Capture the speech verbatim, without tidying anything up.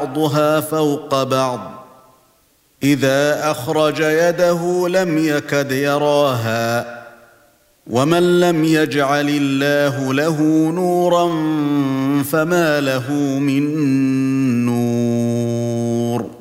بعضها فوق بعض إذا أخرج يده لم يكد يراها ومن لم يجعل الله له نورا فما له من نور